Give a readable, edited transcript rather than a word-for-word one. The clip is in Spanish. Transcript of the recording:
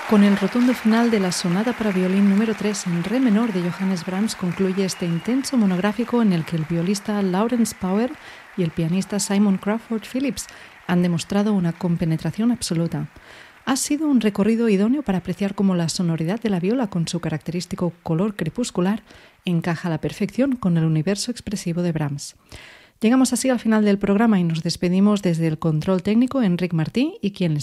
Con el rotundo final de la sonata para violín número 3 en re menor de Johannes Brahms concluye este intenso monográfico en el que el violista Lawrence Power y el pianista Simon Crawford Phillips han demostrado una compenetración absoluta. Ha sido un recorrido idóneo para apreciar cómo la sonoridad de la viola, con su característico color crepuscular, encaja a la perfección con el universo expresivo de Brahms. Llegamos así al final del programa y nos despedimos desde el control técnico Enric Martí y quien les